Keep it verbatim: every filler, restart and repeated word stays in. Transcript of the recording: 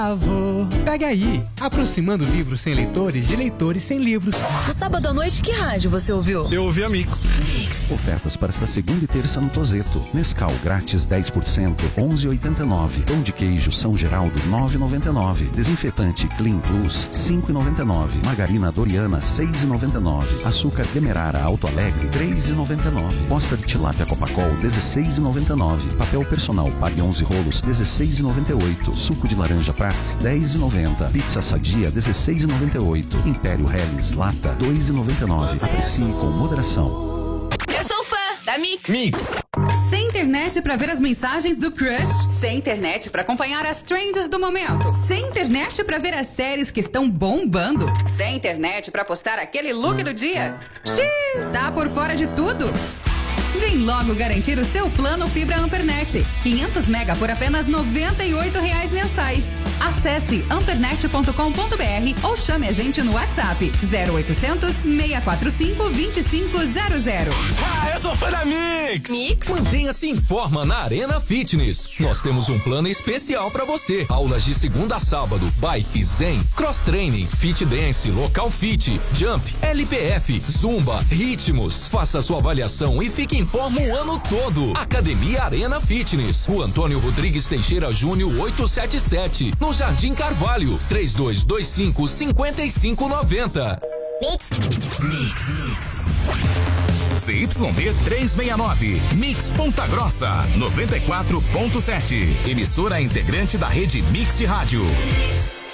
Avô, pega aí, aproximando livros sem leitores de leitores sem livros. No sábado à noite, que rádio você ouviu? Eu ouvi a Mix. Mix. Ofertas para esta segunda e terça no Tozeto. Nescau grátis dez por cento, onze reais e oitenta e nove centavos. Pão de queijo São Geraldo, nove reais e noventa e nove centavos. Desinfetante Clean Plus, cinco reais e noventa e nove centavos. Margarina Doriana, seis reais e noventa e nove centavos. Açúcar Demerara Alto Alegre, três reais e noventa e nove centavos. Bosta de tilápia Copacol, dezesseis reais e noventa e nove centavos. Papel personal Pague onze rolos, dezesseis reais e noventa e oito centavos. Suco de laranja Prats, dez reais e noventa centavos. Pizza Sadia, dezesseis reais e noventa e oito centavos. Império Helles Lata, dois reais e noventa e nove centavos. Aprecie com moderação. Eu sou fã da Mix. Mix. Sem internet pra ver as mensagens do crush. Sem internet pra acompanhar as trends do momento. Sem internet pra ver as séries que estão bombando. Sem internet pra postar aquele look do dia. Xiii, tá por fora de tudo? Vem logo garantir o seu plano Fibra Ampernet. quinhentos mega por apenas noventa e oito reais mensais. Acesse ampernet ponto com ponto br ou chame a gente no WhatsApp zero oitocentos, seis quatro cinco, dois cinco zero zero. Ah, eu sou fã da Mix! Mix. Mantenha-se em forma na Arena Fitness. Nós temos um plano especial para você. Aulas de segunda a sábado, bike, zen, cross training, fit dance, local fit, jump, L P F, zumba, ritmos. Faça sua avaliação e fique em forma o ano todo. Academia Arena Fitness. O Antônio Rodrigues Teixeira Júnior oitocentos e setenta e sete. No Jardim Carvalho. três dois dois cinco, cinco cinco nove zero. Mix. Mix. Z Y D trezentos e sessenta e nove, Mix Ponta Grossa, noventa e quatro ponto sete. Emissora integrante da rede Mix de Rádio. Mix.